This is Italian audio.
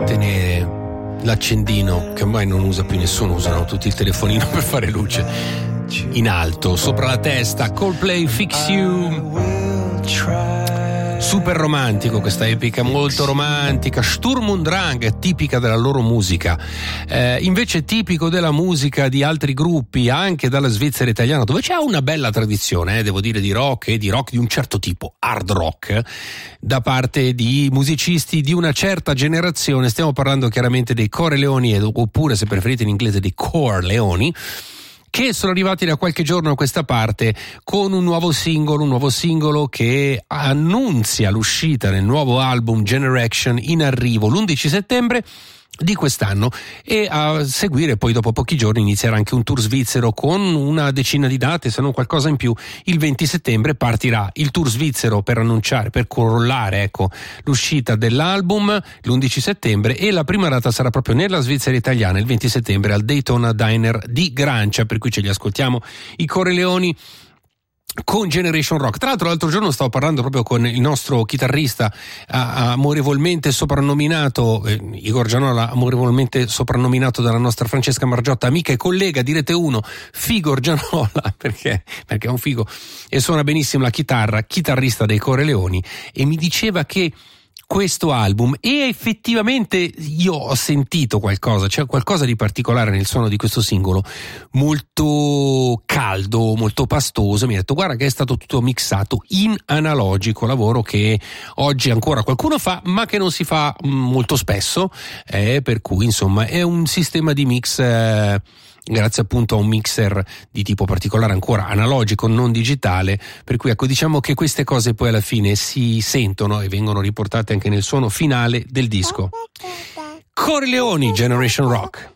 tenere l'accendino, che ormai non usa più nessuno, usano tutti il telefonino per fare luce, in alto, sopra la testa. Coldplay, Fix You. Super romantico, questa epica molto romantica. Sturm und Drang, tipica della loro musica, invece tipico della musica di altri gruppi, anche dalla Svizzera italiana, dove c'è una bella tradizione, devo dire, di rock e di rock di un certo tipo, hard rock, da parte di musicisti di una certa generazione. Stiamo parlando chiaramente dei Corleoni, oppure, se preferite in inglese, dei Corleoni, che sono arrivati da qualche giorno a questa parte con un nuovo singolo che annunzia l'uscita del nuovo album Generation, in arrivo l'11 settembre di quest'anno, e a seguire poi dopo pochi giorni inizierà anche un tour svizzero con una decina di date, se non qualcosa in più. Il 20 settembre partirà il tour svizzero per annunciare, per corollare l'uscita dell'album l'11 settembre, e la prima data sarà proprio nella Svizzera italiana il 20 settembre al Daytona Diner di Grancia, per cui ce li ascoltiamo i Corleoni con Generation Rock. Tra l'altro l'altro giorno stavo parlando proprio con il nostro chitarrista amorevolmente soprannominato Igor Gianola, amorevolmente soprannominato dalla nostra Francesca Margiotta, amica e collega di Rete 1, Figor Gianola, perché è un figo e suona benissimo la chitarra, chitarrista dei Corleoni, e mi diceva che questo album, e effettivamente io ho sentito qualcosa, c'è qualcosa di particolare nel suono di questo singolo, molto caldo, molto pastoso. Mi ha detto: guarda che è stato tutto mixato in analogico, lavoro che oggi ancora qualcuno fa, ma che non si fa molto spesso, per cui insomma è un sistema di mix grazie appunto a un mixer di tipo particolare, ancora analogico, non digitale, per cui ecco, diciamo che queste cose poi alla fine si sentono e vengono riportate anche nel suono finale del disco. Corleoni, Generation Rock.